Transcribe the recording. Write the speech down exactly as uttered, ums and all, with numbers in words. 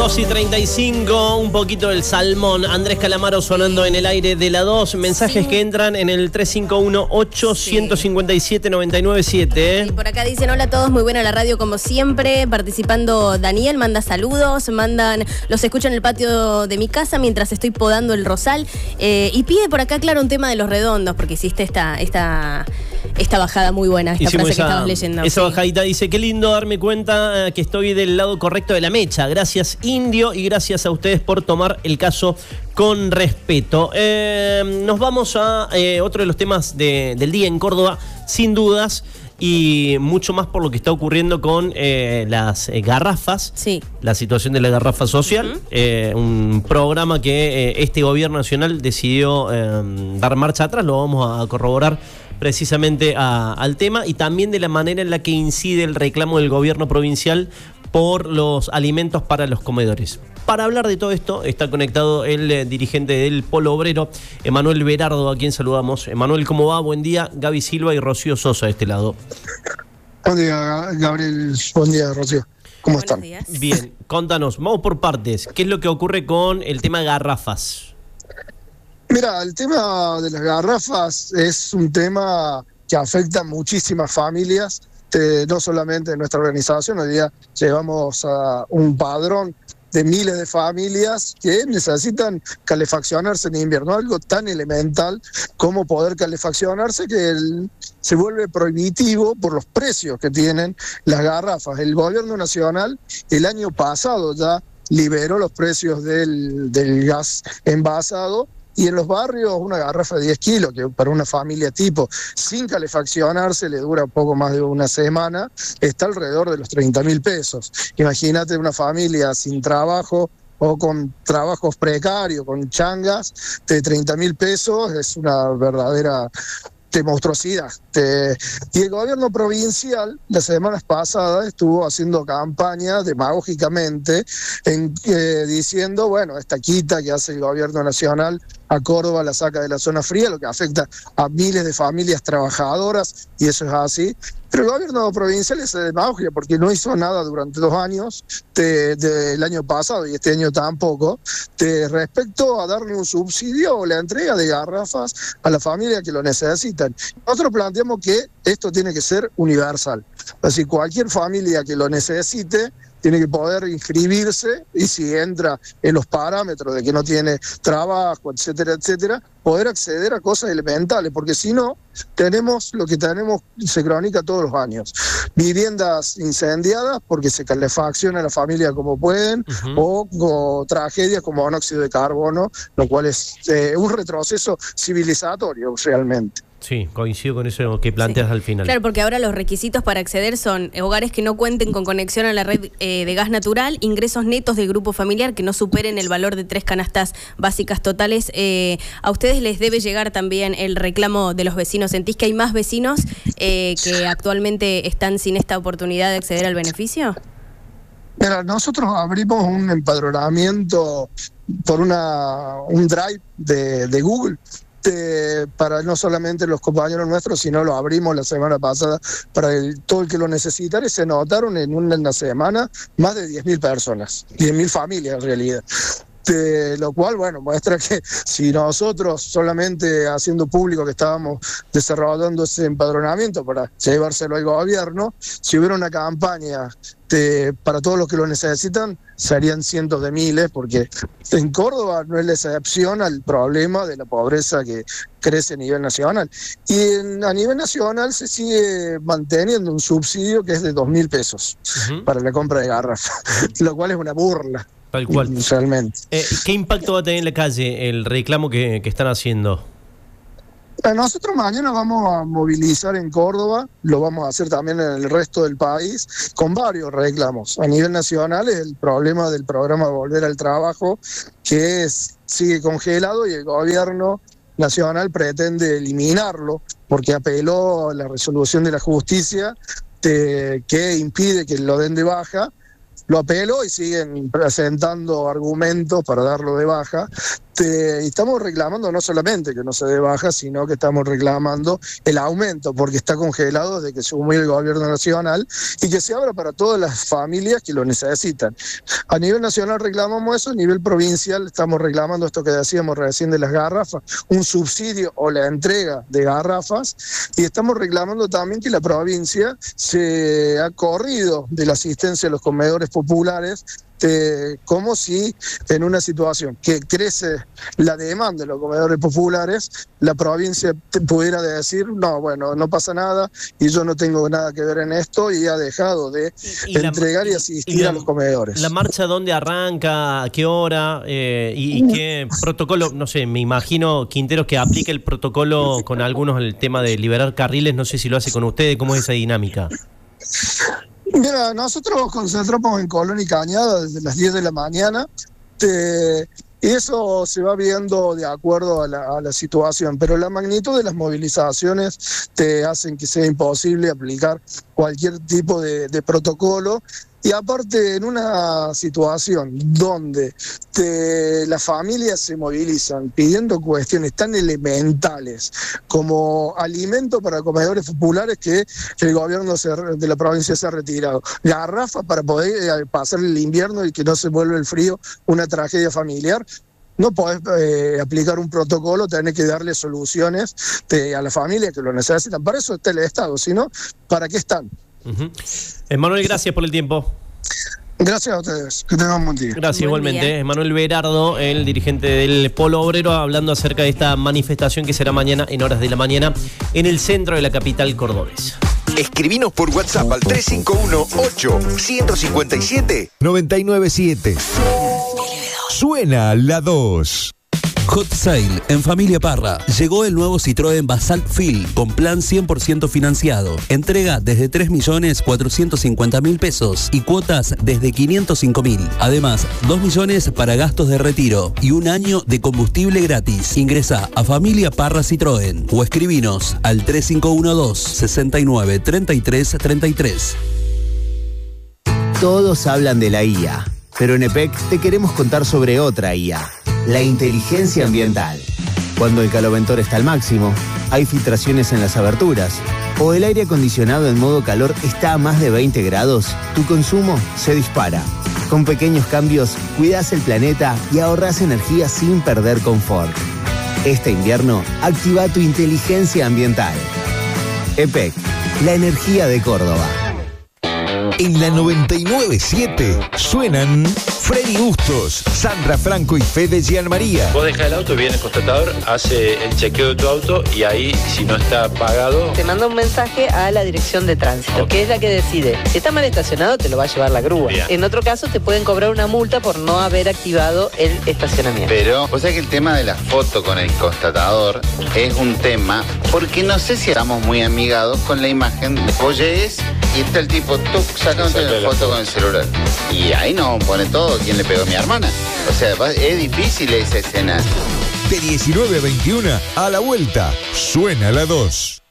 dos y treinta y cinco, un poquito del salmón. Andrés Calamaro sonando en el aire de la dos. Mensajes sí. que entran en el tres cinco uno, ocho cinco siete, nueve nueve siete. Sí, por acá dicen, hola a todos, muy buena la radio como siempre. Participando Daniel, manda saludos, mandan, los escucho en el patio de mi casa mientras estoy podando el rosal. Eh, y pide por acá, claro, un tema de Los Redondos, porque hiciste esta, esta, esta bajada muy buena, esta Hicimos frase esa, que estabas leyendo. Esa sí. bajadita dice, qué lindo darme cuenta que estoy del lado correcto de la mecha. Gracias, Indio, y gracias a ustedes por tomar el caso con respeto. Eh, nos vamos a eh, otro de los temas de, del día en Córdoba, sin dudas, y mucho más por lo que está ocurriendo con eh, las eh, garrafas, sí. la situación de la garrafa social, uh-huh. eh, un programa que eh, este gobierno nacional decidió eh, dar marcha atrás, lo vamos a corroborar precisamente a, al tema, y también de la manera en la que incide el reclamo del gobierno provincial por los alimentos para los comedores. Para hablar de todo esto está conectado el eh, dirigente del Polo Obrero, Emanuel Berardo, a quien saludamos. Emanuel, ¿cómo va? Buen día. Gaby Silva y Rocío Sosa de este lado. Buen día, Gabriel. Buen día, Rocío. ¿Cómo están? Días. Bien, contanos, vamos por partes. ¿Qué es lo que ocurre con el tema garrafas? Mira, el tema de las garrafas es un tema que afecta a muchísimas familias, eh, no solamente en nuestra organización. Hoy día llevamos a un padrón de miles de familias que necesitan calefaccionarse en invierno, algo tan elemental como poder calefaccionarse que el, se vuelve prohibitivo por los precios que tienen las garrafas. El gobierno nacional el año pasado ya liberó los precios del, del gas envasado, y en los barrios una garrafa de diez kilos, que para una familia tipo sin calefaccionarse le dura poco más de una semana, está alrededor de los treinta mil pesos. Imagínate una familia sin trabajo o con trabajos precarios, con changas, de treinta mil pesos, es una verdadera de monstruosidad. De, y el gobierno provincial las semanas pasadas estuvo haciendo campaña demagógicamente en, eh, diciendo, bueno, esta quita que hace el gobierno nacional a Córdoba la saca de la zona fría, lo que afecta a miles de familias trabajadoras, y eso es así. Pero el gobierno provincial es demagogia porque no hizo nada durante dos años del de, de año pasado y este año tampoco, de respecto a darle un subsidio o la entrega de garrafas a la familia que lo necesitan. Nosotros planteamos que esto tiene que ser universal. Así cualquier familia que lo necesite tiene que poder inscribirse, y si entra en los parámetros de que no tiene trabajo, etcétera, etcétera, poder acceder a cosas elementales, porque si no, tenemos lo que tenemos, se cronica todos los años. Viviendas incendiadas porque se calefacciona a la familia como pueden, uh-huh. o, o tragedias como monóxido de carbono, lo cual es eh, un retroceso civilizatorio realmente. Sí, coincido con eso que planteas sí. al final. Claro, porque ahora los requisitos para acceder son hogares que no cuenten con conexión a la red eh, de gas natural, ingresos netos del grupo familiar que no superen el valor de tres canastas básicas totales. Eh, ¿A ustedes les debe llegar también el reclamo de los vecinos? ¿Sentís que hay más vecinos eh, que actualmente están sin esta oportunidad de acceder al beneficio? Mira, nosotros abrimos un empadronamiento por una un drive de, de Google, para no solamente los compañeros nuestros, sino lo abrimos la semana pasada para el, todo el que lo necesitara, y se notaron en una semana más de diez mil personas, diez mil familias en realidad. De lo cual, bueno, muestra que si nosotros solamente haciendo público que estábamos desarrollando ese empadronamiento para llevárselo al gobierno, si hubiera una campaña de, para todos los que lo necesitan, serían cientos de miles, porque en Córdoba no es la excepción al problema de la pobreza que crece a nivel nacional. Y en, a nivel nacional se sigue manteniendo un subsidio que es de dos mil pesos uh-huh. para la compra de garrafas, uh-huh. lo cual es una burla. Tal cual. Realmente. Eh, ¿Qué impacto va a tener en la calle el reclamo que, que están haciendo? Nosotros mañana vamos a movilizar en Córdoba, lo vamos a hacer también en el resto del país, con varios reclamos. A nivel nacional es el problema del programa Volver al Trabajo, que es, sigue congelado, y el gobierno nacional pretende eliminarlo porque apeló a la resolución de la justicia de, que impide que lo den de baja. Lo apeló y siguen presentando argumentos para darlo de baja. Te, y estamos reclamando no solamente que no se dé baja, sino que estamos reclamando el aumento, porque está congelado desde que se asumió el gobierno nacional, y que se abra para todas las familias que lo necesitan. A nivel nacional reclamamos eso, a nivel provincial estamos reclamando esto que decíamos recién de las garrafas, un subsidio o la entrega de garrafas, y estamos reclamando también que la provincia se ha corrido de la asistencia a los comedores populares, eh, como si en una situación que crece la demanda de los comedores populares, la provincia te pudiera decir, no, bueno, no pasa nada y yo no tengo nada que ver en esto, y ha dejado de y entregar la, y asistir y la, a los comedores. ¿La marcha dónde arranca? ¿A qué hora? Eh, y, ¿Y qué protocolo? No sé, me imagino, Quinteros, que aplique el protocolo con algunos, el tema de liberar carriles, no sé si lo hace con ustedes, ¿cómo es esa dinámica? Mira, nosotros concentramos en Colón y Cañada desde las diez de la mañana, te, y eso se va viendo de acuerdo a la, a la situación, pero la magnitud de las movilizaciones te hacen que sea imposible aplicar cualquier tipo de, de protocolo. Y aparte, en una situación donde te, las familias se movilizan pidiendo cuestiones tan elementales como alimento para comedores populares que el gobierno se, de la provincia se ha retirado, garrafa para poder pasar el invierno y que no se vuelva el frío una tragedia familiar, no podés eh, aplicar un protocolo, tenés que darle soluciones de, a la familia que lo necesitan. Para eso está el Estado, si no, ¿para qué están? Uh-huh. Emanuel, gracias por el tiempo. Gracias a ustedes, que tengan un buen día. Gracias, buen igualmente. día. Emanuel Berardo, el dirigente del Polo Obrero, hablando acerca de esta manifestación que será mañana en horas de la mañana en el centro de la capital cordobesa. Escribinos por WhatsApp al tres cinco uno, ocho, uno cinco siete, nueve nueve siete. Suena la dos. Hot Sale en Familia Parra. Llegó el nuevo Citroën Basalt Fil con plan cien por ciento financiado. Entrega desde tres millones cuatrocientos cincuenta mil pesos y cuotas desde quinientos cinco mil. Además, dos millones para gastos de retiro y un año de combustible gratis. Ingresa a Familia Parra Citroën o escribinos al tres cinco uno dos, seis nueve, tres tres tres tres. Todos hablan de la I A, pero en E P E C te queremos contar sobre otra I A. La inteligencia ambiental. Cuando el caloventor está al máximo, hay filtraciones en las aberturas, o el aire acondicionado en modo calor está a más de veinte grados, tu consumo se dispara. Con pequeños cambios, cuidás el planeta y ahorrás energía sin perder confort. Este invierno, activa tu inteligencia ambiental. E P E C, la energía de Córdoba. En la noventa y nueve punto siete suenan Freddy Bustos, Sandra Franco y Fede Gianmaría. Vos dejás el auto, viene el constatador, hace el chequeo de tu auto y ahí, si no está pagado, te manda un mensaje a la dirección de tránsito, okay, que es la que decide. Si está mal estacionado, te lo va a llevar la grúa. Bien. En otro caso, te pueden cobrar una multa por no haber activado el estacionamiento. Pero, o sea que el tema de la foto con el constatador es un tema, porque no sé si estamos muy amigados con la imagen de vos llegues y está el tipo, tú sacándote la foto, foto con el celular. Y ahí no pone todo quién le pegó a mi hermana. O sea, es difícil esa escena. De diecinueve a veintiuno, a la vuelta, suena la dos.